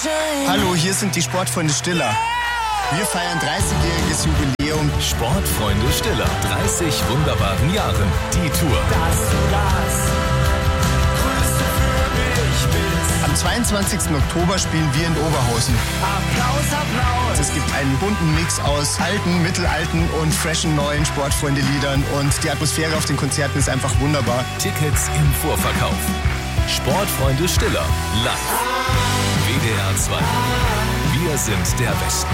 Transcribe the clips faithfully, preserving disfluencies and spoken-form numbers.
Hallo, hier sind die Sportfreunde Stiller. Wir feiern dreißigjähriges Jubiläum. Sportfreunde Stiller. dreißig wunderbaren Jahren. Die Tour. Dass du das Größte für mich bist. Am zweiundzwanzigsten Oktober spielen wir in Oberhausen. Applaus, Applaus. Es gibt einen bunten Mix aus alten, mittelalten und freshen neuen Sportfreunde-Liedern. Und die Atmosphäre auf den Konzerten ist einfach wunderbar. Tickets im Vorverkauf. Sportfreunde Stiller. Live. W D R zwei. Wir sind der Westen.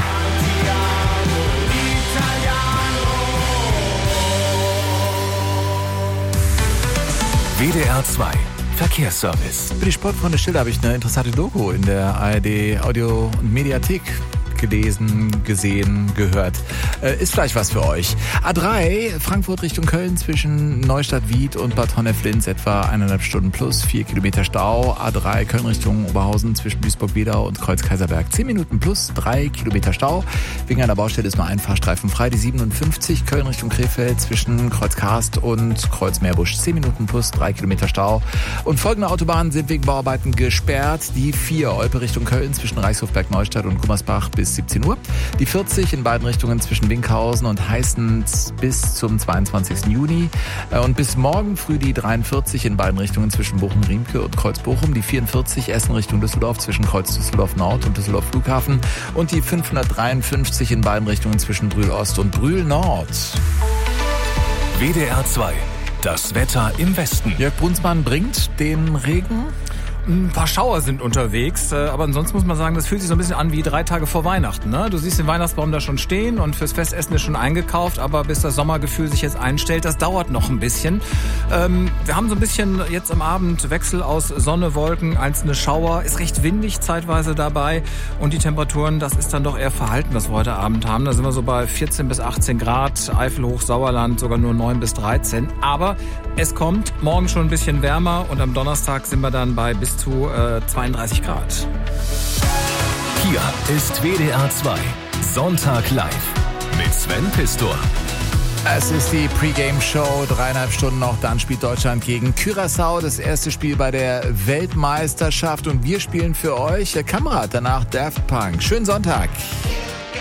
W D R zwei Verkehrsservice. Für die Sportfreunde Stiller habe ich eine interessante Doku in der A R D Audio- und Mediathek gelesen, gesehen, gehört. Äh, ist vielleicht was für euch. A drei, Frankfurt Richtung Köln zwischen Neustadt-Wied und Bad Honnef-Linz etwa eineinhalb Stunden plus, vier Kilometer Stau. A drei, Köln Richtung Oberhausen zwischen Duisburg-Wedau und Kreuz-Kaiserberg, zehn Minuten plus, drei Kilometer Stau. Wegen einer Baustelle ist nur ein Fahrstreifen frei. Die siebenundfünfzig, Köln Richtung Krefeld zwischen Kreuz-Karst und Kreuz-Meerbusch, zehn Minuten plus, drei Kilometer Stau. Und folgende Autobahnen sind wegen Bauarbeiten gesperrt. Die vier, Olpe Richtung Köln zwischen Reichshofberg-Neustadt und Gummersbach bis siebzehn Uhr. Die vierzig in beiden Richtungen zwischen Winkhausen und Heißens bis zum zweiundzwanzigsten Juni. Und bis morgen früh die dreiundvierzig in beiden Richtungen zwischen Bochum-Riemke und Kreuz-Bochum. Die vierundvierzig Essen Richtung Düsseldorf zwischen Kreuz Düsseldorf Nord und Düsseldorf Flughafen. Und die fünfhundertdreiundfünfzig in beiden Richtungen zwischen Brühl Ost und Brühl Nord. W D R zwei. Das Wetter im Westen. Jörg Brunsmann bringt den Regen. Ein paar Schauer sind unterwegs, aber ansonsten muss man sagen, das fühlt sich so ein bisschen an wie drei Tage vor Weihnachten. Ne? Du siehst den Weihnachtsbaum da schon stehen und fürs Festessen ist schon eingekauft, aber bis das Sommergefühl sich jetzt einstellt, das dauert noch ein bisschen. Ähm, wir haben so ein bisschen jetzt am Abend Wechsel aus Sonne, Wolken, einzelne Schauer, ist recht windig zeitweise dabei und die Temperaturen, das ist dann doch eher verhalten, was wir heute Abend haben. Da sind wir so bei vierzehn bis achtzehn Grad, Eifel hoch, Sauerland sogar nur neun bis dreizehn. Aber es kommt morgen schon ein bisschen wärmer und am Donnerstag sind wir dann bei bis zu äh, zweiunddreißig Grad. Hier ist W D R zwei Sonntag live mit Sven Pistor. Es ist die Pre-Game-Show, dreieinhalb Stunden noch, dann spielt Deutschland gegen Curaçao, das erste Spiel bei der Weltmeisterschaft und wir spielen für euch Kamerad, danach Daft Punk. Schönen Sonntag.